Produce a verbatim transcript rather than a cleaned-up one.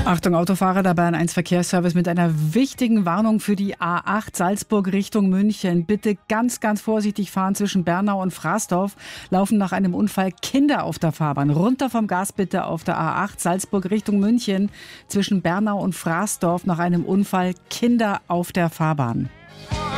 Achtung Autofahrer, der Bayern eins Verkehrsservice mit einer wichtigen Warnung für die A acht Salzburg Richtung München. Bitte ganz, ganz vorsichtig fahren zwischen Bernau und Fraßdorf. Laufen nach einem Unfall Kinder auf der Fahrbahn. Runter vom Gas bitte auf der A acht Salzburg Richtung München. Zwischen Bernau und Fraßdorf nach einem Unfall Kinder auf der Fahrbahn.